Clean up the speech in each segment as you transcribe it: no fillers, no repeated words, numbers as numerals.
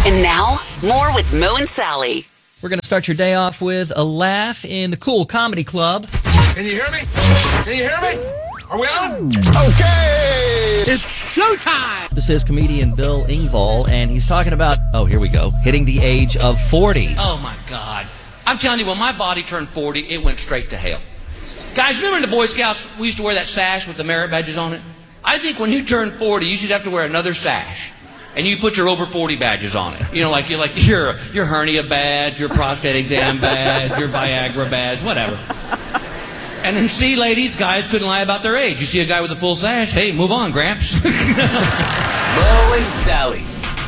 And now, more with Mo and Sally. We're going to start your day off with a laugh in the Cool Comedy Club. Can you hear me? Can you hear me? Are we on? Okay, it's showtime. This is comedian Bill Engvall, and he's talking about, here we go, hitting the age of 40. Oh, my God. I'm telling you, when my body turned 40, it went straight to hell. Guys, remember in the Boy Scouts, we used to wear that sash with the merit badges on it? I think when you turn 40, you should have to wear another sash. And you put your over 40 badges on it. You know, like your hernia badge, your prostate exam badge, your Viagra badge, whatever. And then see, ladies, guys couldn't lie about their age. You see a guy with a full sash, hey, move on, Gramps. Mo and Sally.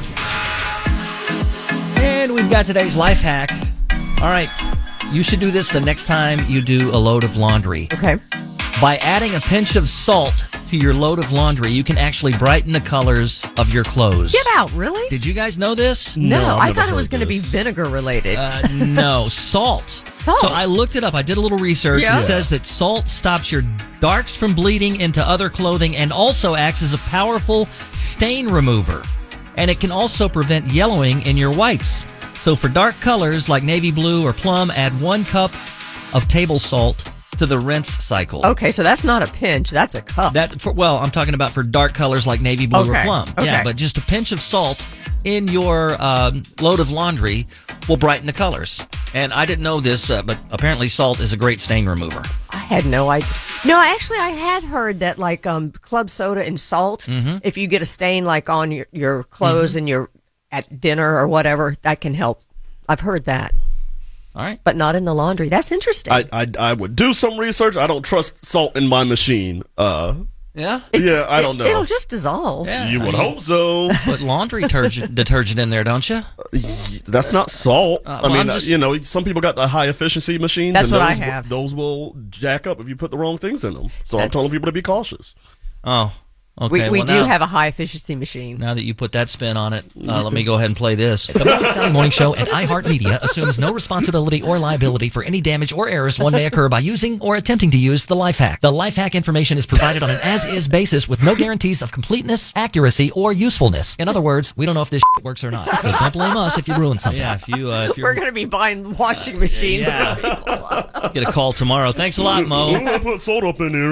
And we've got today's life hack. All right, you should do this the next time you do a load of laundry. Okay. By adding a pinch of salt to your load of laundry, you can actually brighten the colors of your clothes. Get out, really? Did you guys know this? No, I thought it was going to be vinegar related. No, salt. Salt? So I looked it up. I did a little research. Yeah? It says that salt stops your darks from bleeding into other clothing and also acts as a powerful stain remover. And it can also prevent yellowing in your whites. So for dark colors like navy blue or plum, add 1 cup of table salt to the rinse cycle. Okay, so that's not a pinch, that's a cup. I'm talking about for dark colors like navy blue or plum. Okay. Yeah, but just a pinch of salt in your load of laundry will brighten the colors. And I didn't know this, but apparently salt is a great stain remover. I had no idea. No, actually, I had heard that like club soda and salt, if you get a stain like on your clothes and you're at dinner or whatever, that can help. I've heard that. All right. But not in the laundry. That's interesting. I would do some research. I don't trust salt in my machine. Yeah? I don't know. It'll just dissolve. Yeah, You would hope so. Put laundry detergent in there, don't you? That's not salt. well, some people got the high efficiency machines. That's and what I those, have. Those will jack up if you put the wrong things in them. So I'm telling people to be cautious. Oh, okay. We do have a high efficiency machine. Now that you put that spin on it, let me go ahead and play this. The Mo and Sally Morning Show and iHeartMedia assumes no responsibility or liability for any damage or errors one may occur by using or attempting to use the life hack. The life hack information is provided on an as-is basis with no guarantees of completeness, accuracy, or usefulness. In other words, we don't know if this works or not. So don't blame us if you ruin something. Yeah, if you're... We're going to be buying washing machines. Yeah. Get a call tomorrow. Thanks a lot, Mo. I put salt up in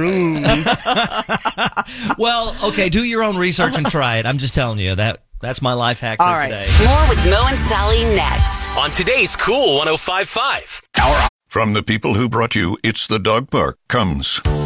here. Well, okay, do your own research and try it. I'm just telling you, that's my life hack for today. More with Mo and Sally next. On today's Cool 105.5. From the people who brought you It's the Dog Park comes